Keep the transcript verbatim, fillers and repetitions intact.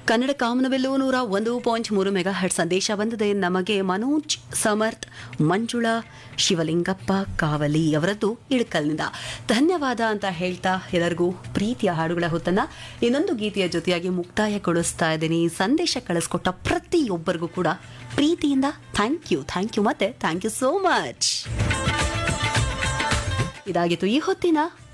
ಕನ್ನಡ ಕಾಮನವೆಲ್ಲು ನೂರ ಒಂದು ಪಾಯಿಂಟ್ ಮೂರು ಮೆಗಾ ಹರ್ಟ್ ಸಂದೇಶ ಬಂದಿದೆ ನಮಗೆ. ಮನೋಜ್ ಸಮರ್ಥ್, ಮಂಜುಳಾ ಶಿವಲಿಂಗಪ್ಪ ಕಾವಲಿ ಅವರದ್ದು ಇಳಕಲ್ನಿಂದ ಧನ್ಯವಾದ ಅಂತ ಹೇಳ್ತಾ ಎಲ್ಲರಿಗೂ ಪ್ರೀತಿಯ ಹಾಡುಗಳ ಹೊತ್ತನ್ನ ಇನ್ನೊಂದು ಗೀತೆಯ ಜೊತೆಯಾಗಿ ಮುಕ್ತಾಯಗೊಳಿಸ್ತಾ ಇದ್ದೀನಿ. ಸಂದೇಶ ಕಳಿಸ್ಕೊಟ್ಟ ಪ್ರತಿಯೊಬ್ಬರಿಗೂ ಕೂಡ ಪ್ರೀತಿಯಿಂದ ಥ್ಯಾಂಕ್ ಯು ಥ್ಯಾಂಕ್ ಯು ಮತ್ತೆ ಥ್ಯಾಂಕ್ ಯು ಸೋ ಮಚ್. ಇದಾಗಿತ್ತು ಈ ಹೊತ್ತಿನ